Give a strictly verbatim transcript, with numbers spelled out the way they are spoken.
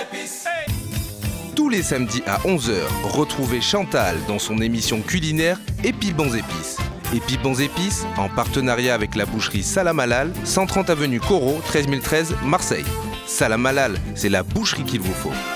épices. Tous les samedis à onze heures, retrouvez Chantal dans son émission culinaire Épi Bons Épices. Épi Bons Épices, en partenariat avec la boucherie Salam Halal, cent trente avenue Corot, treize mille treize, Marseille. Salam Halal, c'est la boucherie qu'il vous faut.